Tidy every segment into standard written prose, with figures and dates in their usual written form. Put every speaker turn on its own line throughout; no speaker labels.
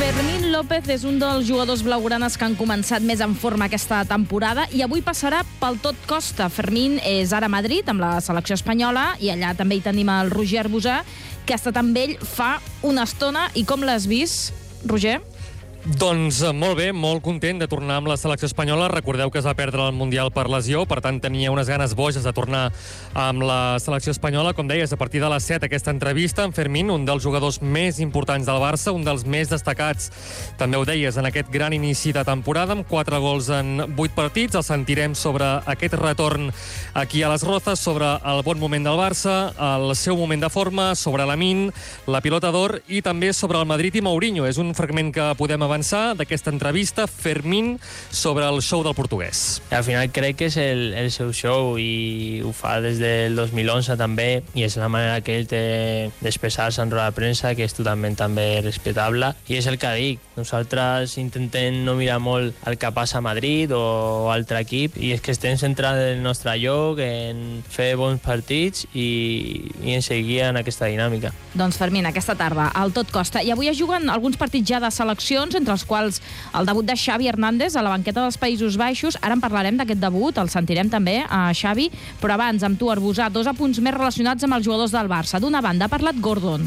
Fermín López és un dels jugadors blaugranes que han començat més en forma aquesta temporada i avui passarà pel tot costa. Fermín és ara a Madrid amb la selecció espanyola i allà també hi tenim el Roger Arbusà, que ha estat amb ell fa una estona. I com l'has vist, Roger?
Doncs molt bé, molt content de tornar amb la selecció espanyola. Recordeu que es va perdre el Mundial per lesió, per tant tenia unes ganes boges de tornar amb la selecció espanyola. Com deies, a partir de les 7 aquesta entrevista amb Fermín, un dels jugadors més importants del Barça, un dels més destacats, també ho deies, en aquest gran inici de temporada, amb 4 gols en 8 partits. El sentirem sobre aquest retorn aquí a les Rozas, sobre el bon moment del Barça, el seu moment de forma, sobre Lamine, la pilota d'or i també sobre el Madrid i Mourinho. És un fragment que podem avançar d'aquesta entrevista, Fermín, sobre el show del portuguès.
Al final crec que és el seu show i ho fa des del 2011 també, i és la manera que ell té d'expressar-se en roda de premsa, que és totalment també respectable, i és el que dic. Nosaltres intentem no mirar molt el que passa a Madrid o altre equip, i és que estem centrats en el nostre lloc, en fer bons partits i en seguir en aquesta dinàmica.
Doncs Fermín, aquesta tarda al tot costa. I avui es juguen alguns partits ja de seleccions, entre els quals el debut de Xavi Hernández a la banqueta dels Països Baixos. Ara en parlarem d'aquest debut, el sentirem també a Xavi, però abans, amb tu, Arbusà, 2 apunts més relacionats amb els jugadors del Barça. D'una banda, ha parlat Gordon.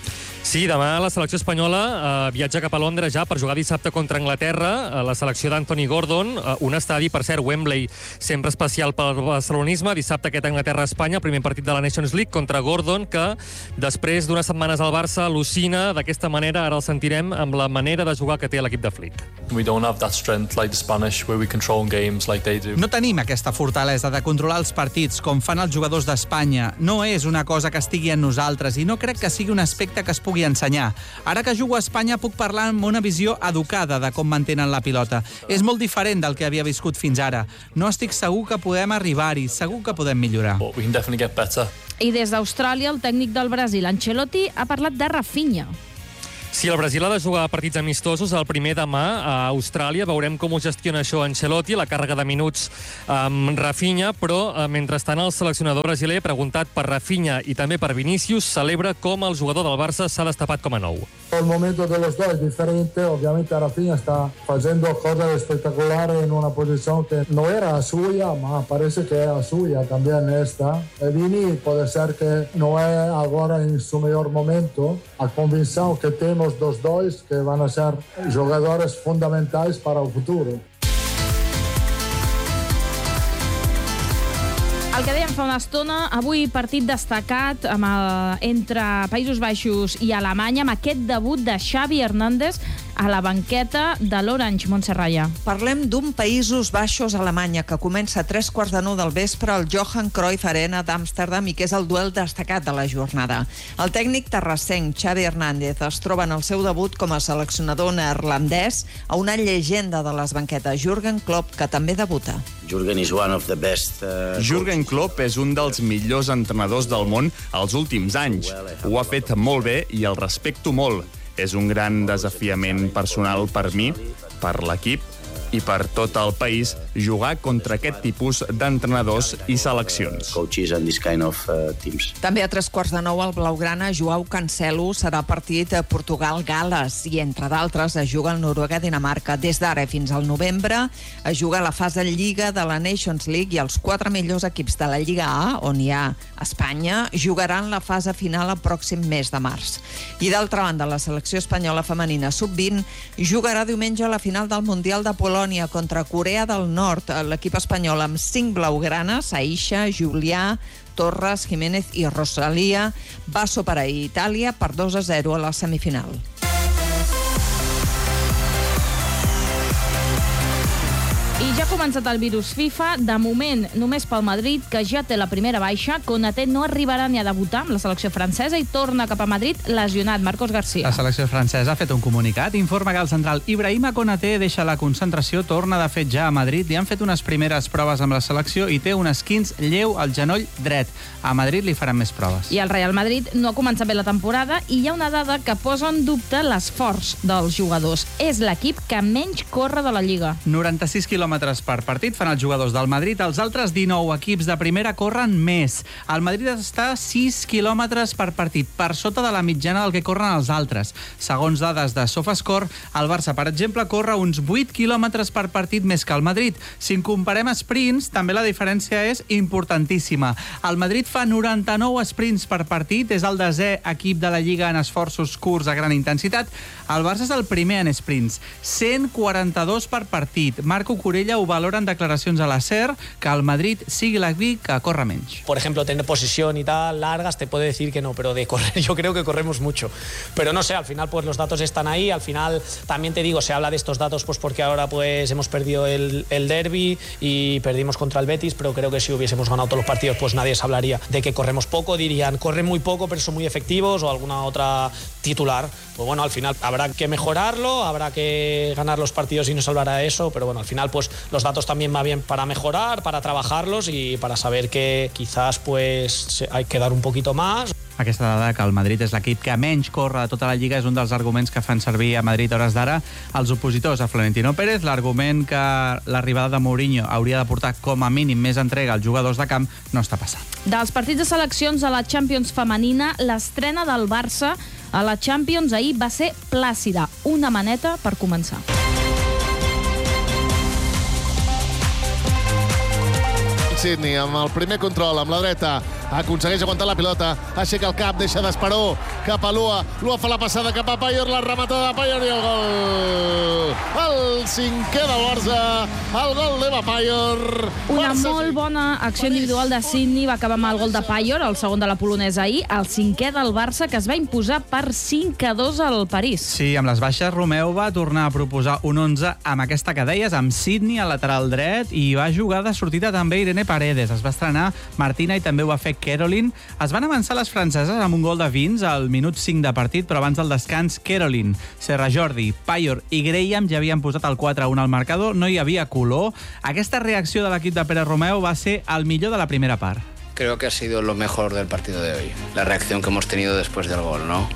Sí, demà la selecció espanyola viatja cap a Londres ja per jugar dissabte contra Anglaterra, la selecció d'Anthony Gordon, un estadi, per cert, Wembley, sempre especial pel barcelonisme. Dissabte aquest Anglaterra-Espanya, primer partit de la Nations League contra Gordon, que després d'unes setmanes al Barça al·lucina d'aquesta manera. Ara el sentirem amb la manera de jugar que té l'equip de Flick.
We don't have that strength like the Spanish where we control games like they do.
No tenim aquesta fortalesa de controlar els partits com fan els jugadors d'Espanya. No és una cosa que estigui en nosaltres i no crec que sigui un aspecte que es pugui ensenyar. Ara que jugo a Espanya puc parlar amb una visió educada de com mantenen la pilota. És molt diferent del que havia viscut fins ara. No estic segur que podem arribar-hi, segur que podem millorar.
But we can definitely get better.
I des d'Austràlia, el tècnic del Brasil, Ancelotti, ha parlat de Rafinha.
Sí, el Brasil ha de jugar partits amistosos el primer demà a Austràlia. Veurem com ho gestiona això Ancelotti, la càrrega de minuts amb Rafinha, però mentrestant el seleccionador brasiler, preguntat per Rafinha i també per Vinícius, celebra com el jugador del Barça s'ha destapat com a nou.
El momento de los dos es diferente. Obviamente Rafinha está haciendo cosas espectaculares en una posición que no era suya, mas parece que era suya también esta. Vini puede ser que no es ahora en su mejor momento. A convicción que tenemos los dos que van a ser jugadores fundamentales para el futuro.
El que dèiem fa una estona, avui partit destacat entre Països Baixos i Alemanya, amb aquest debut de Xavi Hernández a la banqueta de l'Orange, Montserrat.
Parlem d'un Països Baixos-Alemanya que comença a 3:15 del vespre al Johan Cruyff Arena d'Amsterdam i que és el duel destacat de la jornada. El tècnic terrassenc Xavi Hernández es troba en el seu debut com a seleccionador neerlandès a una llegenda de les banquetes, Jürgen Klopp, que també debuta.
Jürgen Klopp és un dels millors entrenadors del món els últims anys. Ho ha fet molt bé i el respecto molt. És un gran desafiament personal per mi, per l'equip i per tot el país jugar contra aquest tipus d'entrenadors i seleccions.
També a 8:15 el blaugrana Joao Cancelo serà partit a Portugal-Gales i, entre d'altres, es juga el Noruega-Dinamarca. Des d'ara fins al novembre es juga la fase Lliga de la Nations League i els 4 millors equips de la Lliga A, on hi ha Espanya, jugaran la fase final el pròxim mes de març. I d'altra banda, la selecció espanyola femenina sub-20 jugarà diumenge a la final del Mundial de Polònia contra Corea del Nord. L'equip espanyol amb 5 blaugranes, Aisha, Julià, Torres, Jiménez i Rosalía, va superar a Itàlia per 2-0 a la semifinal.
I ja ha començat el virus FIFA, de moment només pel Madrid, que ja té la primera baixa. Konaté no arribarà ni a debutar amb la selecció francesa i torna cap a Madrid lesionat. Marcos García.
La selecció francesa ha fet un comunicat, informa que el central Ibrahima Konaté deixa la concentració, torna de fet ja a Madrid, li han fet unes primeres proves amb la selecció i té un esquinç lleu al genoll dret. A Madrid li faran més proves.
I el Real Madrid no ha començat bé la temporada i hi ha una dada que posa en dubte l'esforç dels jugadors. És l'equip que menys corre de la Lliga.
96 quilòmetres quilòmetres per partit fan els jugadors del Madrid. Els altres 19 equips de primera corren més. El Madrid està 6 quilòmetres per partit, per sota de la mitjana del que corren els altres. Segons dades de SofaScore, el Barça, per exemple, corre uns 8 quilòmetres per partit més que el Madrid. Si en comparem sprints, també la diferència és importantíssima. El Madrid fa 99 sprints per partit, és el 10è equip de la Lliga en esforços curts a gran intensitat. El Barça és el primer en sprints, 142 per partit. Marco Curella ho valora en declaracions a la SER, que el Madrid sigui l'equip que corre menys.
Por ejemplo, tener posesión y tal, largas, te puede decir que no, pero de correr yo creo que corremos mucho. Pero no sé, al final pues los datos están ahí, al final también te digo, se habla de estos datos pues porque ahora pues hemos perdido el derbi y perdimos contra el Betis, pero creo que si hubiésemos ganado todos los partidos pues nadie se hablaría de que corremos poco, dirían corren muy poco pero son muy efectivos o alguna otra titular. Pues bueno, al final habrá que mejorarlo, habrá que ganar los partidos y no se hablará de eso, pero bueno, al final pues los datos también va bien para mejorar, para trabajarlos y para saber que quizás pues hay que dar un poquito más.
Aquesta dada que el Madrid és l'equip que menys corre de tota la Lliga és un dels arguments que fan servir a Madrid a hores d'ara els opositors a Florentino Pérez. L'argument que l'arribada de Mourinho hauria de portar com a mínim més entrega als jugadors de camp no està passant.
Dels partits de seleccions a la Champions femenina, l'estrena del Barça a la Champions ahir va ser plàcida, una maneta per començar.
Sidney amb el primer control, amb la dreta, aconsegueix aguantar la pilota, aixeca el cap, deixa d'Esperó, cap a Lua, Lua fa la passada cap a Paior, la rematada de Paior i el gol! El 5è del Barça, el gol d'Eva Paior.
Una molt bona acció individual de Sidney va acabar amb el gol de Paior, el segon de la polonesa ahir, el 5è del Barça, que es va imposar per 5-2 al París.
Sí, amb les baixes, Romeu va tornar a proposar un 11 amb aquesta que deies, amb Sidney al lateral dret, i va jugar de sortida també Irene Paredes. Es va estrenar Martina i també ho va fer Caroline. Es van avançar les franceses amb un gol de Vins al minut 5 de partit, però abans del descans, Caroline, Serra Jordi, Paior i Graham ja havien posat el 4-1 al marcador, no hi havia color. Aquesta reacció de l'equip de Pérez Romeu va ser el millor de la primera part.
Creo que ha sido lo mejor del partido de hoy, la reacción que hemos tenido después del gol, ¿no?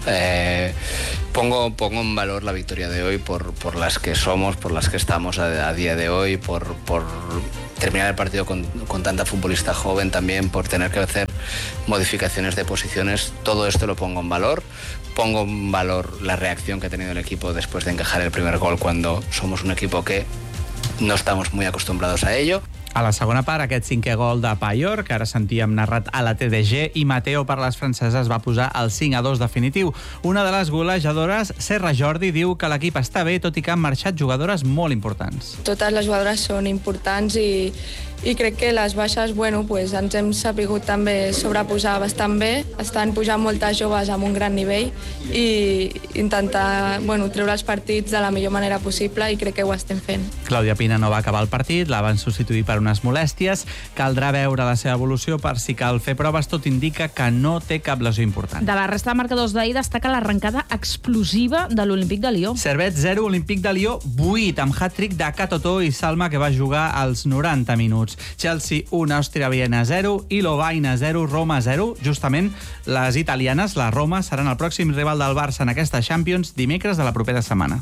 Pongo en valor la victoria de hoy por las que somos, por las que estamos a día de hoy, por terminar el partido con tanta futbolista joven también, por tener que hacer modificaciones de posiciones. Todo esto lo pongo en valor. Pongo en valor la reacción que ha tenido el equipo después de encajar el primer gol cuando somos un equipo que no estamos muy acostumbrados a ello.
A la segona part, aquest 5è gol de Paior, que ara sentíem narrat a la TDG, i Mateo per les franceses va posar el 5-2 definitiu. Una de les golejadores, Serra Jordi, diu que l'equip està bé, tot i que han marxat jugadores molt importants.
Totes les jugadores són importants i crec que les baixes, pues, ens hem sabut també sobreposar bastant bé. Estan pujant moltes joves amb un gran nivell i intentar treure els partits de la millor manera possible i crec que ho estem fent.
Clàudia Pina no va acabar el partit, la van substituir per unes molèsties. Caldrà veure la seva evolució per si cal fer proves. Tot indica que no té cap lesió important.
De la resta de marcadors d'ahir destaca l'arrencada explosiva de l'Olímpic de Lió.
Servet 0, Olímpic de Lió 8, amb hat-trick de Katoto i Salma, que va jugar als 90 minuts. Chelsea 1, Àustria-Viena 0 i Lovaina 0, Roma 0. Justament les italianes, la Roma, seran el pròxim rival del Barça en aquesta Champions dimecres de la propera setmana.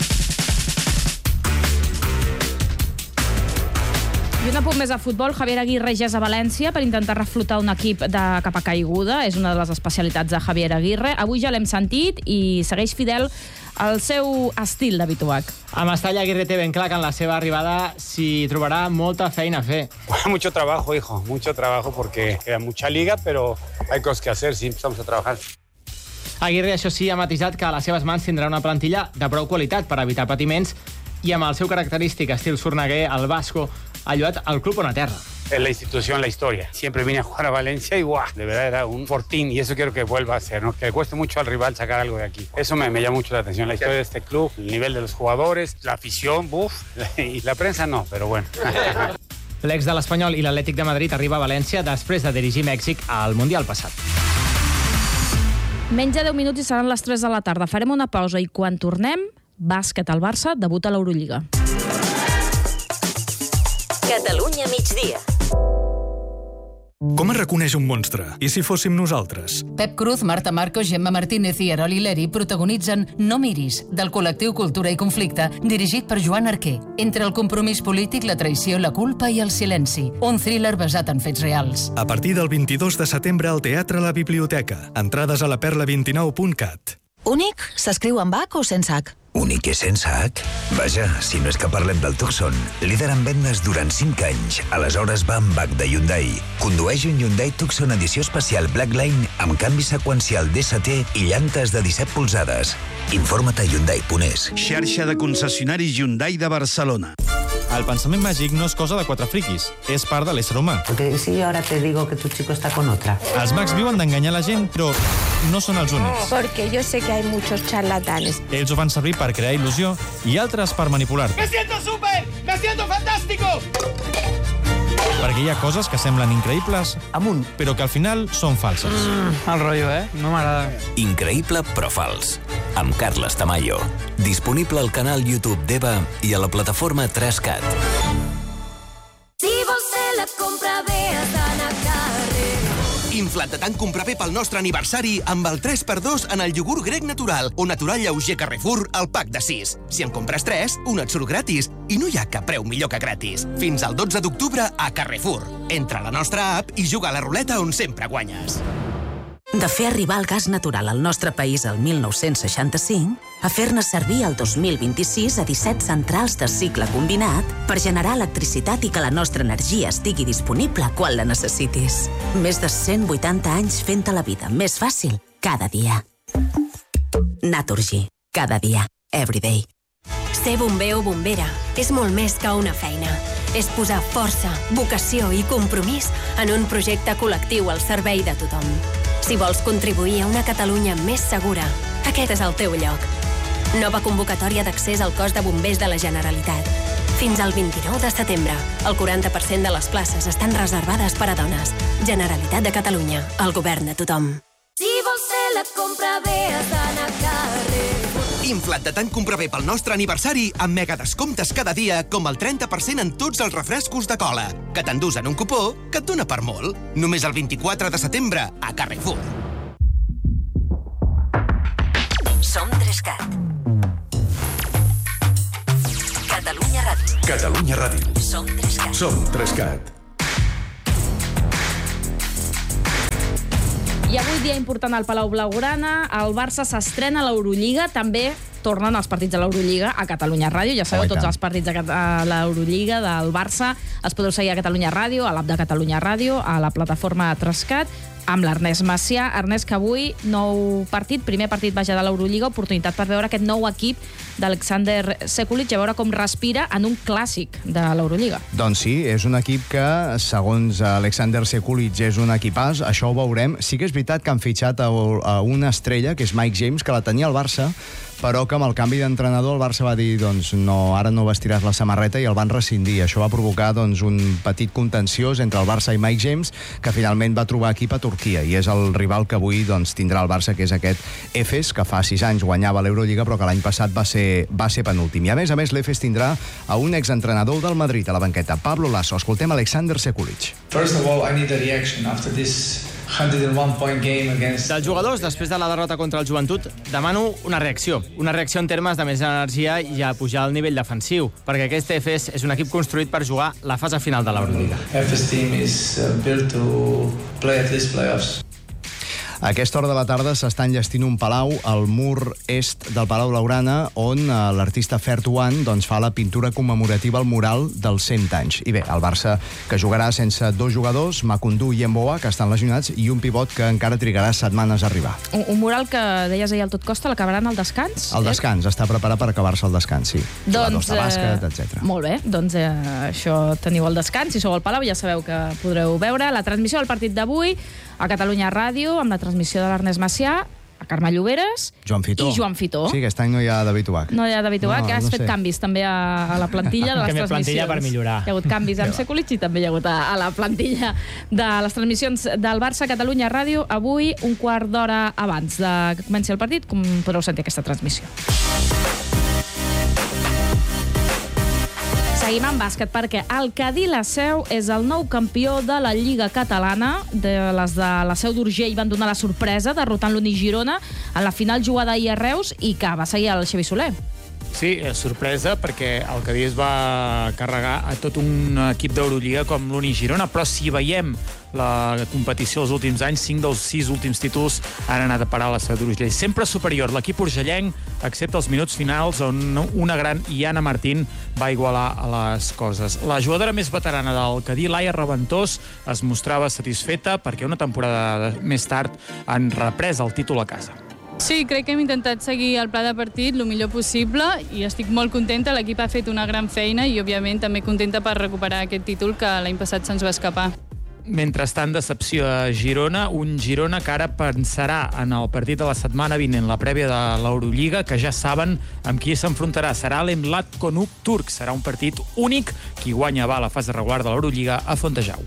I un apunt més a futbol, Javier Aguirre ja és a València per intentar reflotar un equip de capa caiguda. És una de les especialitats de Javier Aguirre. Avui ja l'hem sentit i segueix fidel al seu estil de Bituac.
A Mestalla, Aguirre té ben clar que en la seva arribada s'hi trobarà molta feina a fer.
Mucho trabajo, hijo, mucho trabajo porque queda mucha liga, pero hay cosas que hacer, sí, empezamos a trabajar.
Aguirre, això sí, ha matisat que a les seves mans tindrà una plantilla de prou qualitat per evitar patiments i amb el seu característic estil sorneguer, el Vasco ha lluat al club on a terra.
Es la institución, la historia. Siempre vine a jugar a Valencia y ¡guau! De verdad era un fortín y eso quiero que vuelva a ser, ¿no? Que le cueste mucho al rival sacar algo de aquí. Eso me llama mucho la atención, la historia de este club, el nivel de los jugadores, la afición, y la prensa no, pero bueno.
L'ex de l'Espanyol i l'Atlètic de Madrid arriba a València després de dirigir Mèxic al Mundial passat.
Menys de 10 minuts i seran les 3 de la tarda. Farem una pausa i quan tornem, bàsquet al Barça debuta a l'Eurolliga.
Catalunya migdia. Com es reconeix un monstre? I si fóssim nosaltres?
Pep Cruz, Marta Marcos, Gemma Martínez i Erol Hileri protagonitzen No miris, del col·lectiu Cultura i Conflicte, dirigit per Joan Arquer. Entre el compromís polític, la traïció, la culpa i el silenci. Un thriller basat en fets reals.
A partir del 22 de setembre al Teatre La Biblioteca. Entrades a laperla29.cat.
Únic s'escriu amb H o sense H?
Únic i sense H? Vaja, si no és que parlem del Tucson, líder en vendes durant 5 anys. Aleshores va amb H de Hyundai. Condueix un Hyundai Tucson edició especial Blackline amb canvi seqüencial DST i llantes de 17 polzades. Informa't a Hyundai.es.
Xarxa de concessionaris Hyundai de Barcelona.
El pensament màgic no és cosa de 4 friquis, és part de l'ésser humà.
Porque si yo ahora te digo que tu chico está con otra.
Els mags viuen d'enganyar la gent, però no són els únics.
Porque yo sé que hay muchos charlatanes.
Ells ho fan servir per crear il·lusió i altres per manipular.
¡Me siento súper! ¡Me siento fantástico!
Perquè hi ha coses que semblen increïbles, però que al final són falses.
Mal rotllo, No m'agrada.
Increïble però fals. Amb Carles Tamayo. Disponible al canal YouTube d'Eva i a la plataforma 3CAT.
Si vols fer la compra bé, has d'anar a carrer.
Inflat de tant comprar bé pel nostre aniversari amb el 3x2 en el iogurt grec natural o natural lleuger Carrefour al pack de 6. Si en compres 3, un et surt gratis. I no hi ha cap preu millor que gratis. Fins al 12 d'octubre a Carrefour. Entra a la nostra app i juga a la ruleta on sempre guanyes.
De fer arribar el gas natural al nostre país el 1965 a fer-ne servir el 2026 a 17 centrals de cicle combinat per generar electricitat i que la nostra energia estigui disponible quan la necessitis. Més de 180 anys fent-te la vida més fàcil cada dia. Naturgy. Cada dia. Everyday.
Ser bomber o bombera és molt més que una feina. És posar força, vocació i compromís en un projecte col·lectiu al servei de tothom. Si vols contribuir a una Catalunya més segura, aquest és el teu lloc. Nova convocatòria d'accés al cos de bombers de la Generalitat. Fins al 29 de setembre, el 40% de les places estan reservades per a dones. Generalitat de Catalunya, el govern de tothom.
Si vols fer la compra bé, has d'anar a carrer.
Inflat de tant comprar bé pel nostre aniversari amb mega descomptes cada dia com el 30% en tots els refrescos de cola, que t'endús en un cupó que et dona per molt. Només el 24 de setembre a Carrefour.
Som 3CAT. Catalunya Ràdio.
Catalunya Ràdio.
Som 3CAT.
Som 3CAT.
I avui dia important al Palau Blaugrana, el Barça s'estrena a l'Eurolliga, també tornen els partits de l'Eurolliga a Catalunya Ràdio. Ja sabeu, tots els partits de l'Eurolliga del Barça els podeu seguir a Catalunya Ràdio, a l'app de Catalunya Ràdio, a la plataforma 3CAT, amb l'Ernest Macià. Ernest, que avui nou partit, primer partit vaja de l'Eurolliga, oportunitat per veure aquest nou equip d'Alexander Sekulic, a veure com respira en un clàssic de l'Eurolliga.
Doncs sí, és un equip que, segons Alexander Sekulic, és un equipàs, això ho veurem. Sí que és veritat que han fitxat a una estrella, que és Mike James, que la tenia al Barça, però que amb el canvi d'entrenador el Barça va dir doncs no, ara no vestiràs la samarreta, i el van rescindir. Això va provocar doncs un petit contenciós entre el Barça i Mike James, que finalment va trobar equip a Turquia, i és el rival que avui doncs tindrà el Barça, que és aquest Efes, que fa 6 anys guanyava l'Eurolliga, però que l'any passat va ser penúltim. I a més, l'Efes tindrà a un exentrenador del Madrid a la banqueta, Pablo Lasso. Escoltem Alexander Sekulic.
First of all, I need a reaction after this 101-point game against...
Dels jugadors, després de la derrota contra el Joventut, demano una reacció en termes de més energia i a pujar al nivell defensiu, perquè aquest Efes és un equip construït per jugar la fase final de l'Eurolliga.
Efes team is built to play at least playoffs.
A aquesta hora de la tarda s'està enllestint un palau al mur est del Palau Blaugrana, on l'artista Fert One doncs, fa la pintura commemorativa al mural dels 100 anys. I bé, el Barça, que jugarà sense 2 jugadors, Makoundou i Mboa, que estan lesionats, i un pivot que encara trigarà setmanes a arribar.
Un mural que, deies ahir al Tot Costa, l'acabaran al descans?
El descans, està preparat per acabar-se el descans, sí. Jugadors de bàsquet, etc.
Molt bé, doncs això teniu el descans. Si sou al Palau ja sabeu que podreu veure la transmissió del partit d'avui a Catalunya Ràdio, amb la transmissió de l'Ernest Macià, a Carme Lloberes i Joan Fitó.
Sí, aquest any no hi ha David Ubach.
No hi ha David Ubach, que has fet canvis també a la plantilla de les transmissions.
Plantilla per millorar.
Hi ha hagut canvis amb Sekulic i també hi ha hagut a la plantilla de les transmissions del Barça a Catalunya Ràdio. Avui, un quart d'hora abans de que comenci el partit, com podreu sentir aquesta transmissió. Seguim amb bàsquet perquè el Cadí La Seu és el nou campió de la Lliga Catalana. Les de la Seu d'Urgell van donar la sorpresa derrotant l'Uni Girona en la final jugada ahir a Reus i que va seguir el Xavi Soler.
Sí, sorpresa, perquè el Cadí es va carregar a tot un equip d'Eurolliga com l'Uni Girona, però si veiem la competició dels últims anys, 5 dels 6 últims títols han anat a parar a la Seu d'Urgell. Sempre superior l'equip urgellenc, excepte els minuts finals, on una gran Iana Martín va igualar a les coses. La jugadora més veterana del Cadí, Laia Reventós, es mostrava satisfeta perquè una temporada més tard han reprès el títol a casa.
Sí, crec que hem intentat seguir el pla de partit el millor possible i estic molt contenta. L'equip ha fet una gran feina i, òbviament, també contenta per recuperar aquest títol que l'any passat se'ns va escapar.
Mentrestant, decepció a Girona, un Girona que ara pensarà en el partit de la setmana vinent, la prèvia de l'Eurolliga, que ja saben amb qui s'enfrontarà. Serà l'Emlat Konuk turc. Serà un partit únic. Qui guanya va a la fase regular de l'Eurolliga a Fontejau.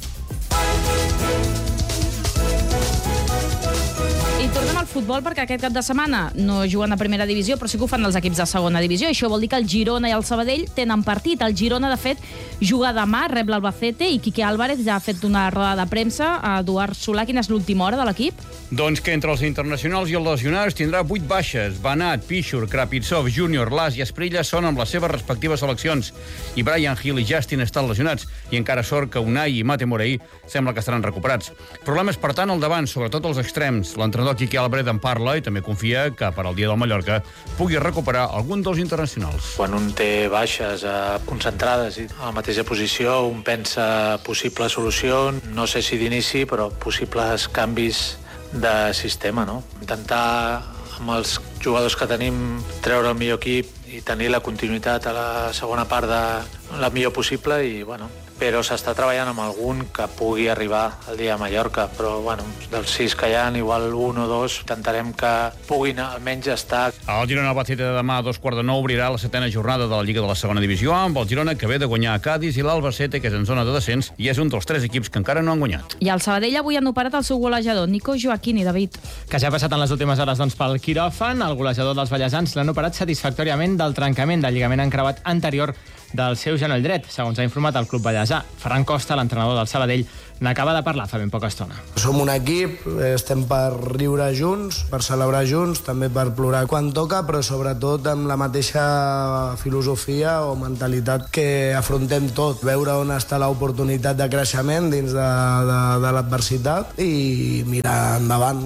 I tornem al futbol perquè aquest cap de setmana no juguen a primera divisió, però sí que ho fan els equips de segona divisió. Això vol dir que el Girona i el Sabadell tenen partit. El Girona, de fet, juga demà, rep l'Albacete i Quique Álvarez ja ha fet una roda de premsa a Eduard Solà. Quina és l'última hora de l'equip?
Doncs que entre els internacionals i els lesionats tindrà 8 baixes. Banat, Pichur, Krapitsov, Júnior, Las i Esprilla són amb les seves respectives seleccions. I Brian Hill i Justin estan lesionats. I encara sort que Unai i Mate Morei sembla que estaran recuperats. Problemes, per tant, al davant, sobretot als extrems. L'entrenador Quique Álvarez en parla i també confia que per al dia del Mallorca pugui recuperar algun dels internacionals.
Quan un té baixes concentrades i a la mateixa posició, un pensa possible solució, no sé si d'inici, però possibles canvis de sistema, no? Intentar amb els jugadors que tenim treure el millor equip i tenir la continuïtat a la segona part de la millor possible i, bueno, però s'està treballant amb algun que pugui arribar el dia a Mallorca, però, bueno, dels 6 que hi ha, igual 1 o 2, intentarem que puguin almenys estar.
El Girona Albacete de demà a 2:15 obrirà la 7a jornada de la Lliga de la segona divisió amb el Girona, que ve de guanyar a Cádiz, i l'Albacete, que és en zona de descens i és un dels 3 equips que encara no han guanyat.
I el Sabadell avui han operat el seu golejador, Nico Joaquini, David.
Que ja ha passat en les últimes hores pel quiròfan. El golejador dels ballesans l'han operat satisfactòriament del trencament del lligament encravat anterior del seu genoll dret, segons ha informat el club ballesà. Ferran Costa, l'entrenador del Sabadell, n'acaba de parlar fa ben poca estona.
Som un equip, estem per riure junts, per celebrar junts, també per plorar quan toca, però sobretot amb la mateixa filosofia o mentalitat que afrontem tot. Veure on està l'oportunitat de creixement dins de l'adversitat i mirar endavant.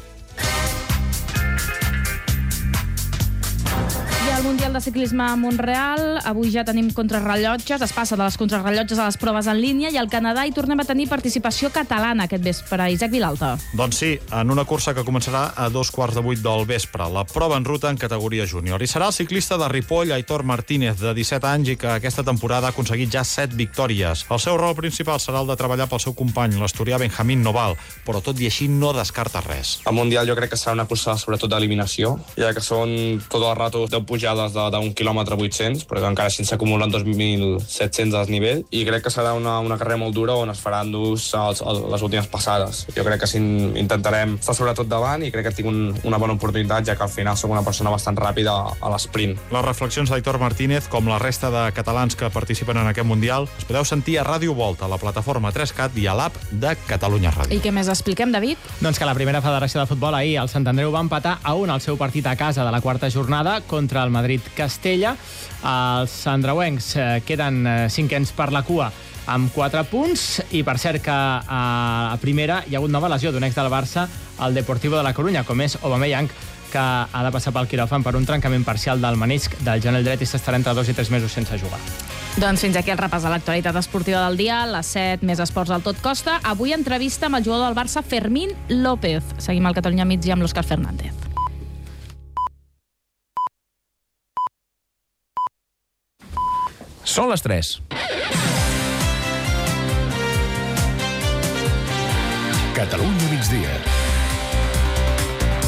El Mundial de Ciclisme a Montreal. Avui ja tenim contrarrellotges, es passa de les contrarrellotges a les proves en línia i al Canadà hi tornem a tenir participació catalana aquest vespre. Isaac Vilalta.
Doncs sí, en una cursa que començarà a 2:15 del vespre, la prova en ruta en categoria júnior. I serà el ciclista de Ripoll, Aitor Martínez, de 17 anys i que aquesta temporada ha aconseguit ja 7 victòries. El seu rol principal serà el de treballar pel seu company, l'asturià Benjamín Noval, però tot i així no descarta res.
El Mundial jo crec que serà una cursa sobretot d'eliminació, ja que són tot el rato 10 pujades d'un quilòmetre 800, però encara sense acumular 2.700 al nivell, i crec que serà una carrera molt dura on es faran les últimes passades. Jo crec que intentarem estar sobretot davant i crec que tinc una bona oportunitat, ja que al final soc una persona bastant ràpida a l'esprint.
Les reflexions d'Aitor Martínez, com la resta de catalans que participen en aquest Mundial, es podeu sentir a Ràdio Volta, a la plataforma 3CAT i a l'app de Catalunya Ràdio.
I què més expliquem, David?
Doncs que la primera federació de futbol ahir, el Sant Andreu, va empatar a 1 el seu partit a casa de la quarta jornada contra el Madrid-Castella. Els andreuencs queden 5ens per la cua amb 4 punts i per cert que a primera hi ha hagut nova lesió d'un ex del Barça al Deportivo de la Corunya, com és Aubameyang, que ha de passar pel quiròfan per un trencament parcial del menisc del genoll dret i s'estarà entre 2 i 3 mesos sense jugar.
Doncs fins aquí el repàs de l'actualitat esportiva del dia. A les 7, més esports al Tot Costa. Avui entrevista amb el jugador del Barça, Fermín López. Seguim al Catalunya Migdia amb l'Òscar Fernández.
Són les 3. Catalunya migdia.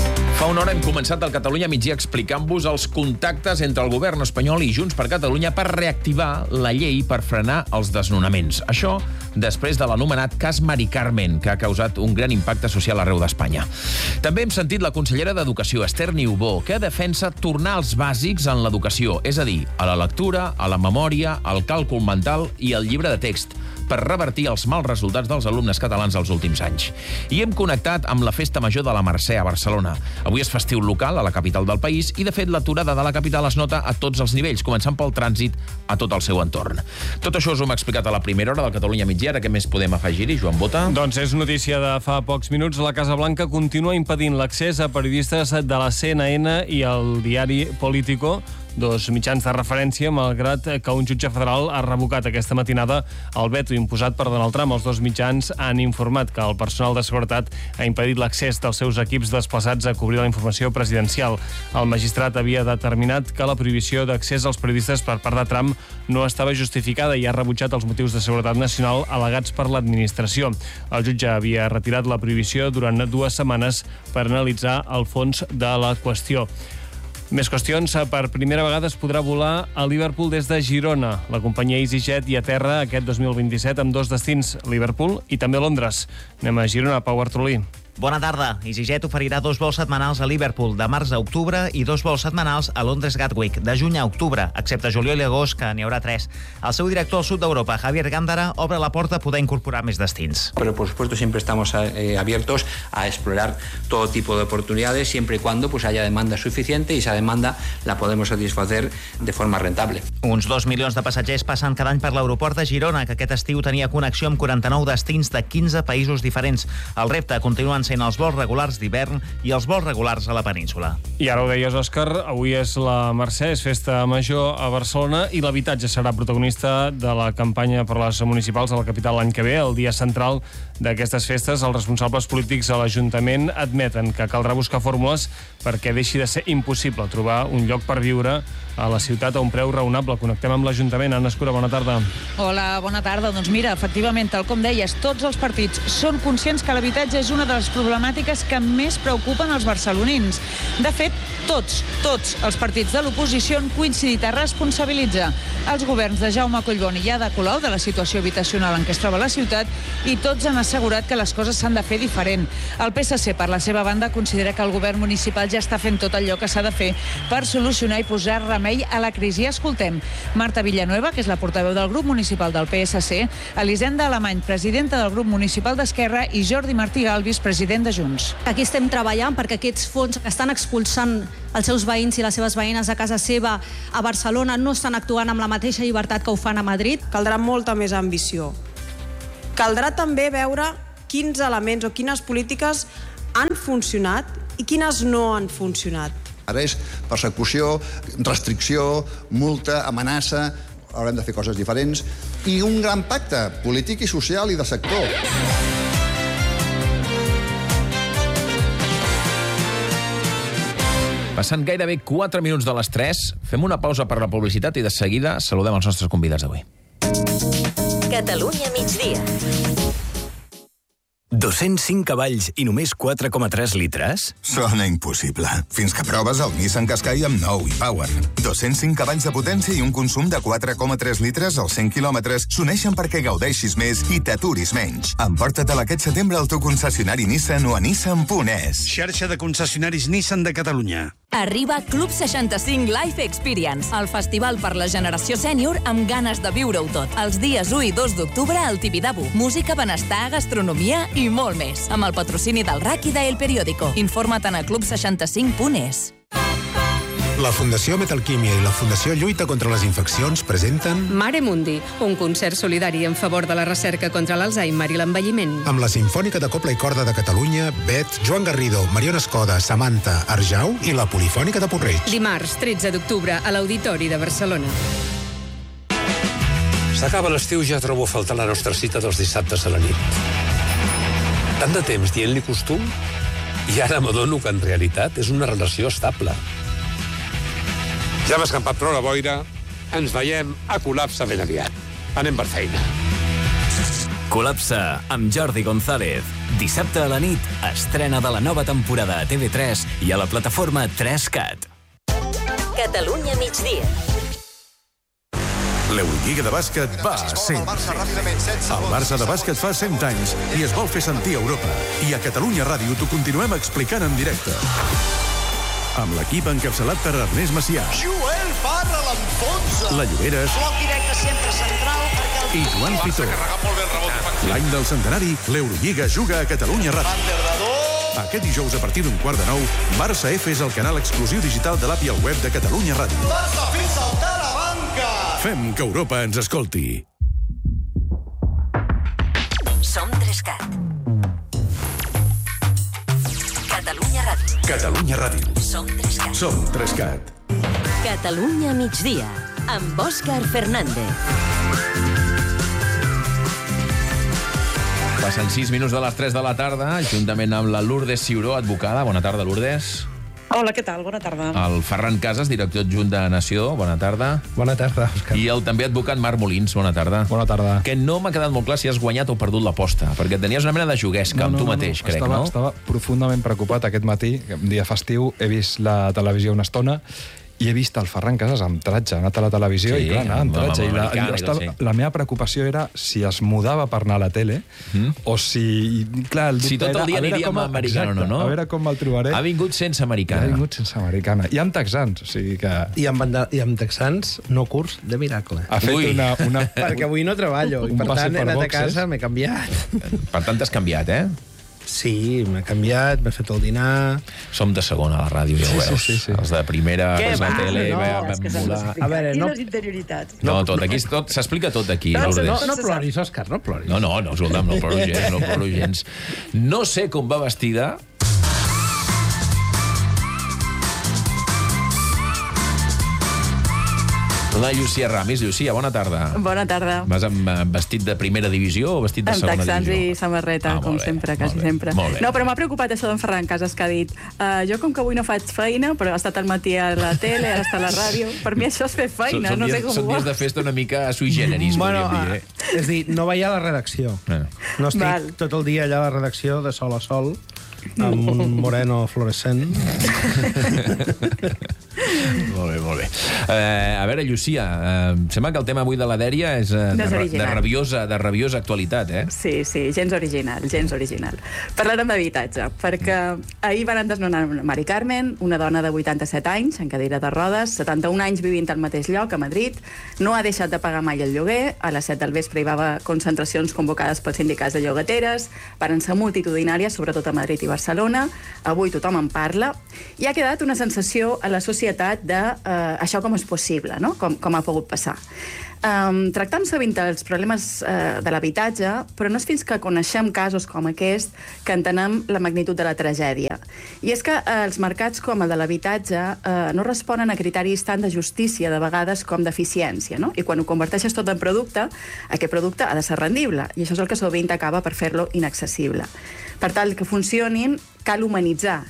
Fa una hora hem començat al Catalunya Migdia explicant-vos els contactes entre el govern espanyol i Junts per Catalunya per reactivar la llei per frenar els desnonaments. Això després de l'anomenat cas Mari Carmen, que ha causat un gran impacte social arreu d'Espanya. També hem sentit la consellera d'Educació, Esther Niubó, que defensa tornar als bàsics en l'educació, és a dir, a la lectura, a la memòria, al càlcul mental i al llibre de text, per revertir els mals resultats dels alumnes catalans els últims anys. I hem connectat amb la Festa Major de la Mercè a Barcelona. Avui és festiu local a la capital del país i, de fet, l'aturada de la capital es nota a tots els nivells, començant pel trànsit a tot el seu entorn. Tot això us ho hem explicat a la primera hora del Catalunya Migdia. Ara què més podem afegir-hi, Joan Bota?
Doncs és notícia de fa pocs minuts. La Casa Blanca continua impedint l'accés a periodistes de la CNN i el diari Político, dos mitjans de referència, malgrat que un jutge federal ha revocat aquesta matinada el veto imposat per Donald Trump. Els dos mitjans han informat que el personal de seguretat ha impedit l'accés dels seus equips desplaçats a cobrir la informació presidencial. El magistrat havia determinat que la prohibició d'accés als periodistes per part de Trump no estava justificada i ha rebutjat els motius de seguretat nacional al·legats per l'administració. El jutge havia retirat la prohibició durant 2 setmanes per analitzar el fons de la qüestió. Més qüestions. Per primera vegada es podrà volar a Liverpool des de Girona. La companyia EasyJet hi aterra aquest 2027 amb 2 destins, Liverpool i també Londres. Anem a Girona, Pau Bartolí.
Bona tarda. EasyJet oferirà 2 vols setmanals a Liverpool de març a octubre i 2 vols setmanals a Londres Gatwick de juny a octubre, excepte juliol i agost, que n'hi haurà 3. El seu director al sud d'Europa, Javier Gándara, obre la porta a poder incorporar més destins.
Pero por supuesto siempre estamos abiertos a explorar todo tipo de oportunidades siempre y cuando haya demanda suficiente y esa demanda la podemos satisfacer de forma rentable.
Uns 2 milions de passatgers passen cada any per l'aeroport de Girona, que aquest estiu tenia connexió amb 49 destins de 15 països diferents. El repte continua sent els vols regulars d'hivern i els vols regulars a la península.
I ara ho deies, Òscar, avui és la Mercè, és festa major a Barcelona i l'habitatge serà protagonista de la campanya per les municipals a la capital l'any que ve. El dia central d'aquestes festes, els responsables polítics a l'Ajuntament admeten que caldrà buscar fórmules perquè deixi de ser impossible trobar un lloc per viure a la ciutat a un preu raonable. Connectem amb l'Ajuntament. Anna Escura, bona tarda.
Hola, bona tarda. Doncs mira, efectivament, tal com deies, tots els partits són conscients que l'habitatge és una de les problemàtiques que més preocupen els barcelonins. De fet, tots els partits de l'oposició han coincidit a responsabilitzar els governs de Jaume Collboni i Ada Colau de la situació habitacional en què es troba la ciutat i tots han assegurat que les coses s'han de fer diferent. El PSC, per la seva banda, considera que el govern municipal ja està fent tot allò que s'ha de fer per solucionar i posar remei a la crisi. Escoltem Marta Villanueva, que és la portaveu del grup municipal del PSC, Elisenda Alemany, presidenta del grup municipal d'Esquerra, i Jordi Martí Galvis, president de Junts.
Aquí estem treballant perquè aquests fons que estan expulsant els seus veïns i les seves veïnes a casa seva a Barcelona no estan actuant amb la mateixa llibertat que ho fan a Madrid.
Caldrà molta més ambició. Caldrà també veure quins elements o quines polítiques han funcionat i quines no han funcionat.
Ara és persecució, restricció, multa, amenaça. Haurem de fer coses diferents. I un gran pacte polític i social i de sector.
Passant gairebé 4 minuts de les 3, fem una pausa per la publicitat i de seguida saludem els nostres convidats d'avui.
Catalunya migdia.
205 cavalls i només 4,3 litres?
Sona impossible. Fins que proves el Nissan Qashqai amb nou e-Power. 205 cavalls de potència i un consum de 4,3 litres als 100 quilòmetres s'uneixen perquè gaudeixis més i t'aturis menys. Emporta-te'l aquest setembre al teu concessionari Nissan o a nissan.es.
Xarxa de concessionaris Nissan de Catalunya.
Arriba Club 65 Life Experience, el festival per la generació sènior amb ganes de viure-ho tot. Els dies 1 i 2 d'octubre al Tibidabo. Música, benestar, gastronomia i molt més. Amb el patrocini del RAC i d'El Periódico. Informa't a club65.es.
La Fundació Metalquímia i la Fundació Lluita contra les Infeccions presenten
Mare Mundi, un concert solidari en favor de la recerca contra l'Alzheimer i l'envelliment.
Amb la Simfònica de Copla i Corda de Catalunya, Bet, Joan Garrido, Mariona Escoda, Samantha, Arjau i la Polifònica de Porreig.
Dimarts, 13 d'octubre, a l'Auditori de Barcelona.
S'acaba l'estiu, ja trobo a faltar la nostra cita dels dissabtes a la nit. Tant de temps dient-li costum, i ara m'adono que en realitat és una relació estable. Ja hem escampat prou la boira, ens veiem a Col·lapse ben aviat. Anem per feina.
Col·lapse amb Jordi González. Dissabte a la nit, estrena de la nova temporada a TV3 i a la plataforma 3Cat.
Catalunya migdia.
L'Eurolliga de bàsquet va a 100. El Barça de bàsquet fa 100 anys i es vol fer sentir a Europa. I a Catalunya Ràdio t'ho continuem explicant en directe. Amb l'equip encapçalat per Ernest Macià.
Joel Parra l'enfonsa.
La Lloberes.
Bloc directe sempre central.
I Joan Fitó. L'any del centenari, l'Eurolliga juga a Catalunya Ràdio. Aquest dijous a partir d'un 8:45, Barça F és el canal exclusiu digital de l'app i el web de Catalunya Ràdio.
Barça fins saltar la banca.
Fem que Europa ens escolti.
Som 3Cat. Catalunya Ràdio.
Catalunya Ràdio.
Som 3Cat.
Som 3Cat.
Catalunya migdia, amb Òscar Fernández.
Passen 6 minuts de les 3 de la tarda, juntament amb la Lourdes Ciuró, advocada. Bona tarda, Lourdes.
Hola, què tal? Bona tarda.
El Ferran Casas, director adjunt de Nació. Bona tarda.
Bona tarda, Òscar.
I el també advocat Marc Molins. Bona tarda.
Bona tarda.
Que no m'ha quedat molt clar si has guanyat o perdut l'aposta, perquè tenies una mena de juguesca amb tu mateix, crec, no?
Estava profundament preocupat aquest matí, un dia festiu, he vist la televisió una estona i he vist el Ferran Casas amb tratge, ha anat a la televisió i clar, anava amb tratge. La meva preocupació era si es mudava per anar a la tele o si... Clar, el
si tot el dia aniria amb americana, no?
A veure com el trobaré.
Ha vingut sense americana.
Ha vingut sense americana. I amb texans, o sigui que...
I amb texans no curs de miracle.
Ha fet una...
Perquè avui no treballo i per tant he anat a casa, m'he canviat.
Per tant t'has canviat, eh?
Sí, m'he canviat, m'he fet el dinar...
Som de segona a la ràdio, ja ho veus. Sí. Els de primera,
a
la tele...
A veure, no... Quines interioritats.
No, tot, aquí s'explica tot aquí.
No ploris, Òscar, no ploris.
No, escolta'm, no ploro gens. No sé com va vestida... La Llucia Ramis. Llucia, bona tarda.
Bona tarda.
Vas amb vestit de primera divisió o vestit de segona divisió?
Amb texans i samarreta, com sempre, quasi sempre. No, però m'ha preocupat això d'en Ferran Casas, que ha dit jo com que avui no faig feina, però ha estat al matí a la tele, ara està a la ràdio. Per mi això és fer feina, no sé com ho
Són dies de festa una mica sui generis, podríem dir.
És dir, no vaig a la redacció. No estic tot el dia allà a la redacció, de sol a sol, amb un moreno fluorescent.
Molt bé. A veure, Llucia, sembla que el tema avui de la dèria és de rabiosa actualitat, eh?
Sí, gens original. Parlarem d'habitatge, perquè ahir van desnonar Mari Carmen, una dona de 87 anys, en cadira de rodes, 71 anys vivint al mateix lloc, a Madrid, no ha deixat de pagar mai el lloguer, a les 7 del vespre hi va haver concentracions convocades pels sindicats de llogateres, van ser multitudinàries, sobretot a Madrid i Barcelona, avui tothom en parla, i ha quedat una sensació a la societat de això com és possible, no? Com ha pogut passar. Tractam sovint els problemes de l'habitatge, però no és fins que coneixem casos com aquest que entenem la magnitud de la tragèdia. I és que els mercats com el de l'habitatge no responen a criteris tant de justícia, de vegades, com d'eficiència, no? I quan ho converteixes tot en producte, aquest producte ha de ser rendible, i això és el que sovint acaba per fer-lo inaccessible. Per tal que funcionin, cal deshumanitzar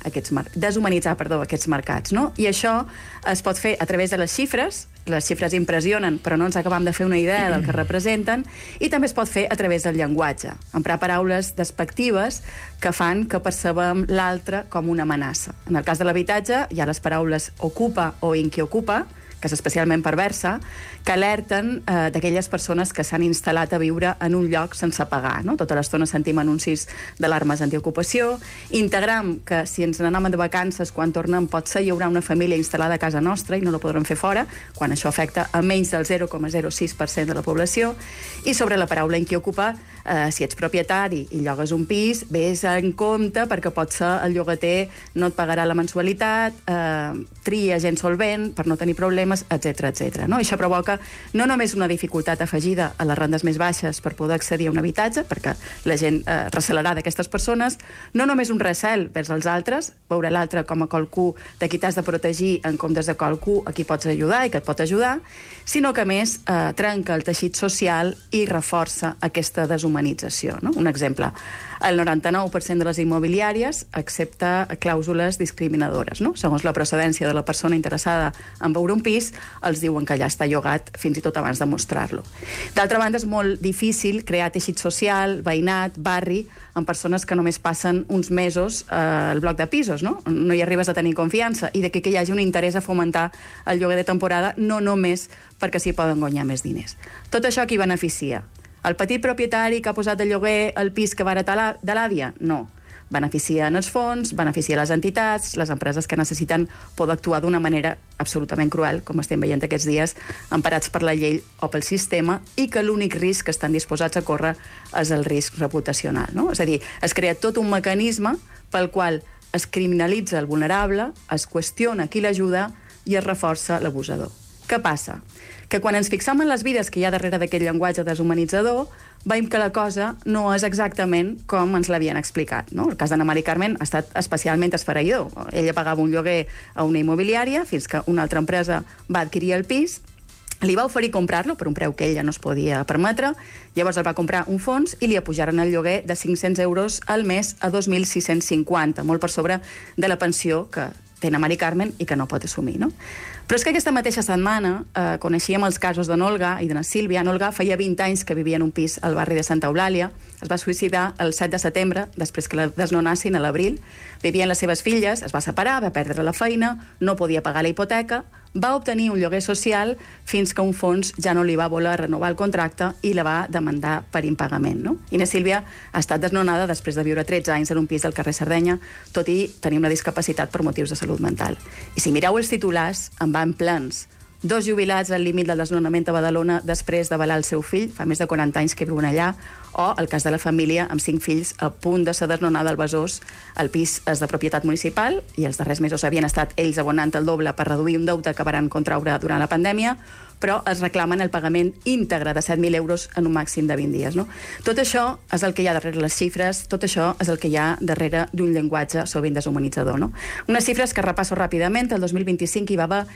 aquests mercats, no? I això es pot fer a través de les xifres impressionen, però no ens acabem de fer una idea del que representen, i també es pot fer a través del llenguatge, emprar paraules despectives que fan que percebem l'altre com una amenaça. En el cas de l'habitatge hi ha les paraules ocupa o inquiocupa, que és especialment perversa, que alerten d'aquelles persones que s'han instal·lat a viure en un lloc sense pagar, no? Tota l'estona sentim anuncis d'alarmes antiocupació. Integram, que si ens n'anem de vacances, quan tornem, potser hi haurà una família instal·lada a casa nostra i no la podrem fer fora, quan això afecta a menys del 0,06% de la població. I sobre la paraula inquiocupa, si ets propietari i llogues un pis, vés en compte perquè potser el llogater no et pagarà la mensualitat, tria gent solvent per no tenir problemes, etc. No? Això provoca no només una dificultat afegida a les rendes més baixes per poder accedir a un habitatge, perquè la gent recelarà d'aquestes persones, no només un recel vers els altres, veure l'altre com a qualcú de qui t'has de protegir en comptes de qualcú a qui pots ajudar i que et pot ajudar, sinó que a més trenca el teixit social i reforça aquesta deshumanització. No? Un exemple. El 99% de les immobiliàries accepta clàusules discriminadores, no? Segons la procedència de la persona interessada en veure un pis, els diuen que allà està llogat fins i tot abans de mostrar-lo. D'altra banda, és molt difícil crear teixit social, veïnat, barri, amb persones que només passen uns mesos al bloc de pisos, no? No hi arribes a tenir confiança, i d'aquí que hi hagi un interès a fomentar el lloguer de temporada, no només perquè s'hi poden guanyar més diners. Tot això qui beneficia? El petit propietari que ha posat de lloguer el pis que va heretar de l'àvia? No. Beneficien els fons, beneficien les entitats, les empreses que necessiten poder actuar d'una manera absolutament cruel, com estem veient aquests dies, emparats per la llei o pel sistema, i que l'únic risc que estan disposats a córrer és el risc reputacional, no? És a dir, es crea tot un mecanisme pel qual es criminalitza el vulnerable, es qüestiona qui l'ajuda i es reforça l'abusador. Què passa? Que quan ens fixam en les vides que hi ha darrere d'aquest llenguatge deshumanitzador, veiem que la cosa no és exactament com ens l'havien explicat, no? El cas d'Anna Mari Carmen ha estat especialment esfereïdor. Ella pagava un lloguer a una immobiliària fins que una altra empresa va adquirir el pis, li va oferir comprar-lo per un preu que ella no es podia permetre, llavors el va comprar un fons i li apujaren el lloguer de 500 euros al mes a 2.650, molt per sobre de la pensió que té Anna Mari Carmen i que no pot assumir, no? Però és que aquesta mateixa setmana coneixíem els casos de Olga i de Sílvia. Olga feia 20 anys que vivia en un pis al barri de Santa Eulàlia. Es va suïcidar el 7 de setembre, després que la desnonassin a l'abril. Vivien les seves filles, es va separar, va perdre la feina, no podia pagar la hipoteca, va obtenir un lloguer social fins que un fons ja no li va voler renovar el contracte i la va demandar per impagament, no? I na Sílvia ha estat desnonada després de viure 13 anys en un pis del carrer Sardenya, tot i tenir una discapacitat per motius de salut mental. I si mireu els titulars, en van plens. 2 jubilats al límit del desnonament a Badalona després d'avalar el seu fill, fa més de 40 anys que viuen allà, o el cas de la família amb 5 fills a punt de ser desnonada al Besòs. El pis és de propietat municipal i els darrers mesos havien estat ells abonant el doble per reduir un deute que van contraure durant la pandèmia, però es reclamen el pagament íntegre de 7.000 euros en un màxim de 20 dies, no? Tot això és el que hi ha darrere les xifres, tot això és el que hi ha darrere d'un llenguatge sovint deshumanitzador, no? Unes xifres que repasso ràpidament. El 2025 hi va haver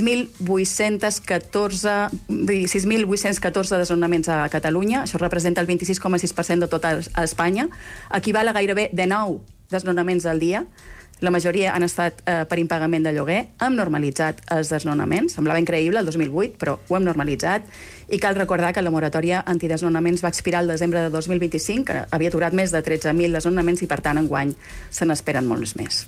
6.814 desnonaments a Catalunya. Això representa el 26,6% de tot a Espanya. Equival a gairebé 19 desnonaments al dia. La majoria han estat per impagament de lloguer. Hem normalitzat els desnonaments. Semblava increïble el 2008, però ho hem normalitzat. I cal recordar que la moratòria antidesnonaments va expirar el desembre de 2025, que havia aturat més de 13.000 desnonaments i, per tant, enguany se n'esperen molts més.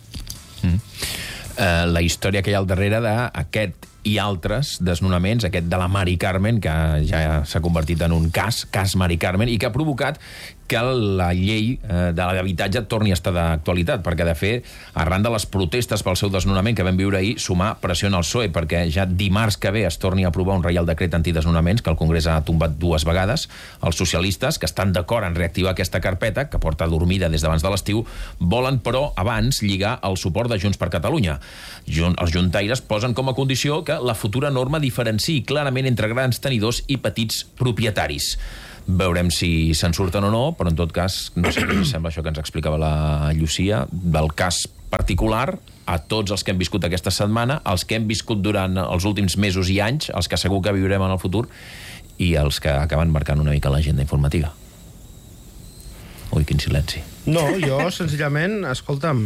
La història que hi ha al darrere d'aquest i altres desnonaments, aquest de la Mari Carmen, que ja s'ha convertit en un cas Mari Carmen, i que ha provocat que la llei de l'habitatge torni a estar d'actualitat, perquè, de fet, arran de les protestes pel seu desnonament que vam viure ahir, sumar pressió en el PSOE, perquè ja dimarts que ve es torni a aprovar un reial decret antidesnonaments, que el Congrés ha tombat 2 vegades. Els socialistes, que estan d'acord en reactivar aquesta carpeta, que porta dormida des d'abans de l'estiu, volen, però, abans lligar el suport de Junts per Catalunya. Els juntaires posen com a condició que la futura norma diferenciï clarament entre grans tenidors i petits propietaris. Veurem si se'n surten o no, però en tot cas, no sé què sembla això que ens explicava la Llucia, del cas particular, a tots els que hem viscut aquesta setmana, els que hem viscut durant els últims mesos i anys, els que segur que viurem en el futur, i els que acaben marcant una mica l'agenda informativa. Ui, quin silenci.
No, jo, senzillament, escolta'm,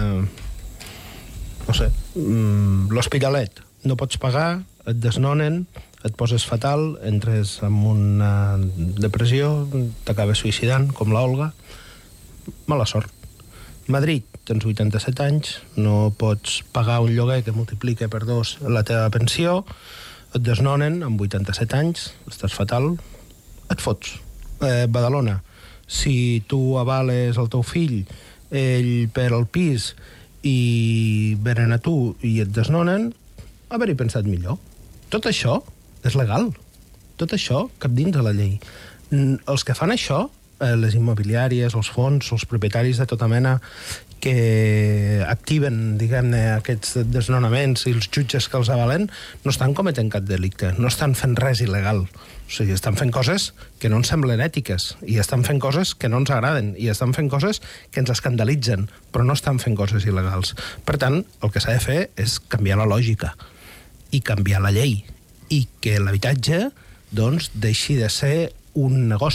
no sé, l'Hospitalet, no pots pagar, et desnonen, et poses fatal, entres en una depressió, t'acabes suïcidant, com l'Olga. Mala sort. Madrid, tens 87 anys, no pots pagar un lloguer que multiplica per 2 la teva pensió, et desnonen amb 87 anys, estàs fatal, et fots. Badalona, si tu avales el teu fill, ell per al pis i venen a tu i et desnonen, haver-hi pensat millor. Tot això és legal. Tot això cap dins de la llei. Els que fan això, les immobiliàries, els fons, els propietaris de tota mena que activen, diguem-ne, aquests desnonaments i els jutges que els avalen, no estan cometent cap delicte, no estan fent res il·legal. O sigui, estan fent coses que no ens semblen ètiques, i estan fent coses que no ens agraden, i estan fent coses que ens escandalitzen, però no estan fent coses il·legals. Per tant, el que s'ha de fer és canviar la lògica i canviar la llei, i que l'habitatge, doncs, deixi de ser un negoci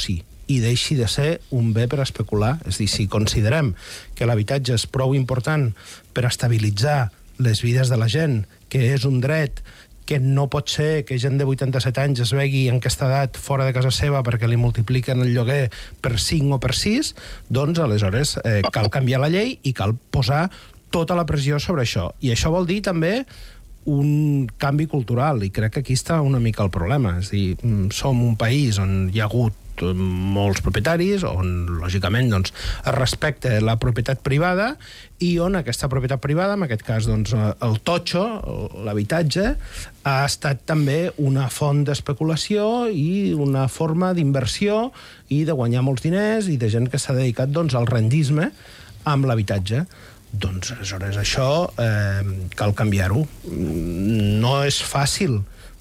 i deixi de ser un bé per especular. És a dir, si considerem que l'habitatge és prou important per estabilitzar les vides de la gent, que és un dret que no pot ser que gent de 87 anys es vegi en aquesta edat fora de casa seva perquè li multipliquen el lloguer per 5 o per 6, doncs aleshores cal canviar la llei i cal posar tota la pressió sobre això. I això vol dir també un canvi cultural, i crec que aquí està una mica el problema. És a dir, som un país on hi ha hagut molts propietaris, on, lògicament, doncs, es respecta la propietat privada i on aquesta propietat privada, en aquest cas, doncs, el totxo, l'habitatge, ha estat també una font d'especulació i una forma d'inversió i de guanyar molts diners i de gent que s'ha dedicat, doncs, al rendisme amb l'habitatge. Doncs, aleshores, això cal canviar-ho. No és fàcil,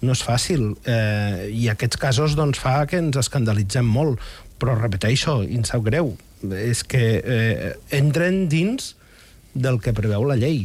i aquests casos doncs, fa que ens escandalitzem molt, però repeteixo, i em sap greu, és que entren dins del que preveu la llei.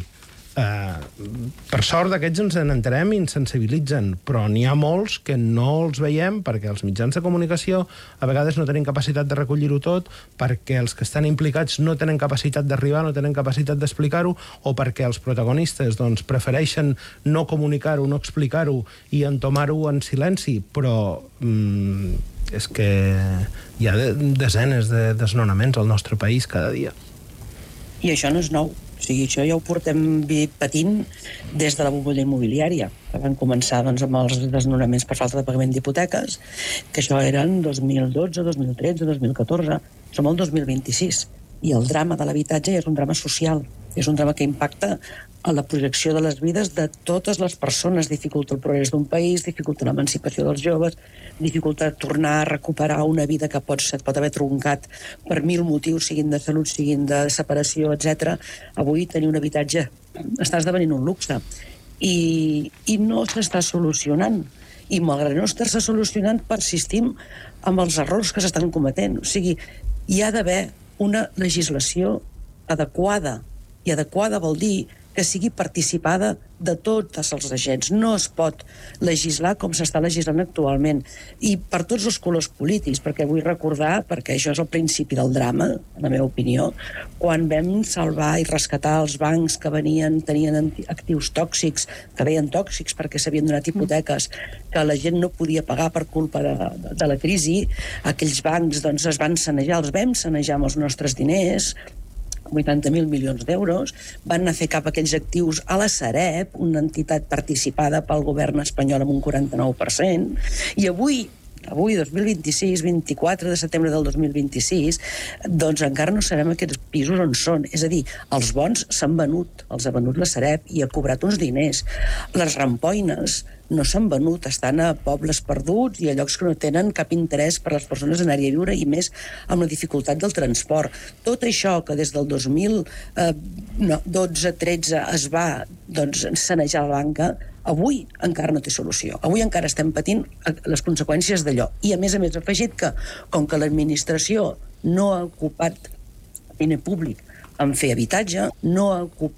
Per sort d'aquests ens n'enterem i ens sensibilitzen, però n'hi ha molts que no els veiem perquè els mitjans de comunicació a vegades no tenen capacitat de recollir-ho tot, perquè els que estan implicats no tenen capacitat d'arribar, no tenen capacitat d'explicar-ho, o perquè els protagonistes doncs, prefereixen no comunicar-ho, no explicar-ho i entomar-ho en silenci, però és que hi ha desenes de desnonaments al nostre país cada dia.
I això no és nou. O sigui, això ja ho portem patint des de la bombolla immobiliària, que van començar doncs, amb els desnonaments per falta de pagament d'hipoteques, que això eren 2012, 2013, 2014, som el 2026. I el drama de l'habitatge és un drama social, és un drama que impacta a la projecció de les vides de totes les persones, dificulta el progrés d'un país, dificulta l'emancipació dels joves, dificulta tornar a recuperar una vida que pot haver troncat per 1000 motius, siguin de salut, siguin de separació, etc. Avui tenir un habitatge està esdevenint un luxe i no s'està solucionant. I malgrat no estar-se solucionant, persistim amb els errors que s'estan cometent. O sigui, hi ha d'haver una legislació adequada, i adequada vol dir que sigui participada de tots els agents. No es pot legislar com s'està legislant actualment. I per tots els colors polítics, perquè vull recordar, perquè això és el principi del drama, en la meva opinió, quan vam salvar i rescatar els bancs que tenien actius tòxics, que veien tòxics perquè s'havien donat hipoteques que la gent no podia pagar per culpa de la crisi, aquells bancs doncs, es van sanejar, els vam sanejar amb els nostres diners, 80.000 milions d'euros, van anar a fer cap a aquells actius a la Sareb, una entitat participada pel govern espanyol amb un 49%, i avui, 2026, 24 de setembre del 2026, doncs encara no sabem aquests pisos on són. És a dir, els bons s'han venut, els ha venut la Sareb i ha cobrat uns diners. Les rampoines no s'han venut, estan a pobles perduts i a llocs que no tenen cap interès per a les persones anar-hi a viure, i més amb la dificultat del transport. Tot això que des del 2012-13 es va sanejar la banca, avui encara no té solució. Avui encara estem patint les conseqüències d'allò. I a més ha afegit que, com que l'administració no ha ocupat diner públic en fer habitatge, no ha